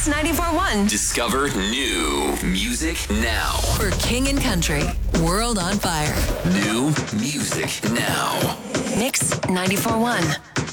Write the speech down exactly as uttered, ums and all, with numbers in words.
Mix ninety-four point one. Discover new music now. For King and Country, World on Fire. New music now. Mix ninety-four point one.